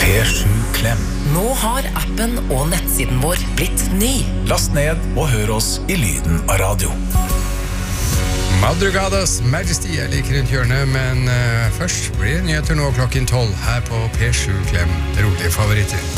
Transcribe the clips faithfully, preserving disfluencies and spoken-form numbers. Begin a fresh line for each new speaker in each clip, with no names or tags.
P sju Klem.
Nå har appen og nettsiden vår blitt ny.
Last ned og hør oss i lyden av radio.
Madrugadas Majesty er like rundt hjørnet, men uh, først blir det nyheter nå klokken tolv her på P sju Klem, rolige favoritter.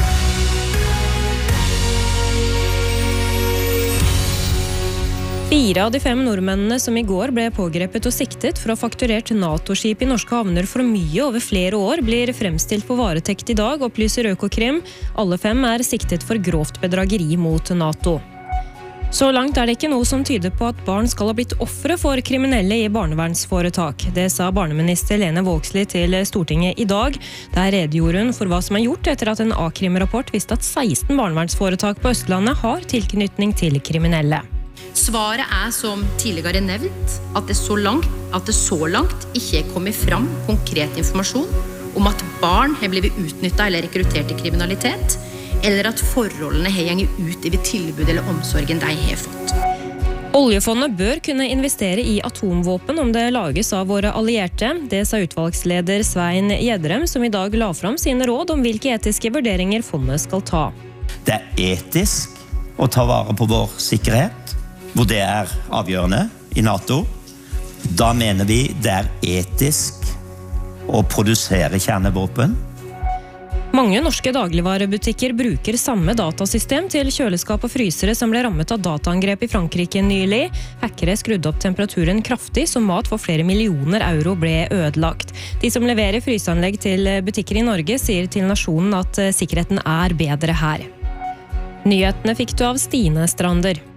Fire av de fem nordmennene som i går ble pågrepet og siktet for å ha fakturert NATO-skip i norske havner for mye over flere år, blir fremstilt på varetekt i dag, opplyser Økokrim. Alle fem er siktet for grovt bedrageri mot NATO. Så langt er det ikke noe som tyder på at barn skal ha blitt ofre for kriminelle i barnevernsforetak. Det sa barneminister Lene Vågslid til Stortinget i dag. Der redegjorde hun for hva som er gjort etter at en A-krim-rapport viste at seksten barnevernsforetak på Østlandet har tilknytning til kriminelle.
Svaret er som tidligere nevnt at det så langt, at det så langt ikke er kommet fram konkret informasjon om at barn har blitt utnyttet eller rekruttert til kriminalitet, eller at forholdene har gjengt ut i tilbud eller omsorgen de har fått.
Oljefondet bør kunne investere i atomvåpen om det lages av våre allierte. Det sa utvalgsleder Svein Gjedrem, som i dag la fram sine råd om hvilke etiske vurderinger fondet skal ta.
Det er etisk å ta vare på vår sikkerhet, hvor det er avgjørende i NATO. Da mener vi det er etisk å produsere kjernevåpen.
Mange norske dagligvarebutikker bruker samme datasystem til kjøleskap og frysere som ble rammet av dataangrep i Frankrike nylig. Hackere skrudde opp temperaturen kraftig, så mat for flere millioner euro ble ødelagt. De som leverer fryseanlegg til butikker i Norge sier til Nasjonen at sikkerheten er bedre her. Nyhetene fikk du av Stine Strander.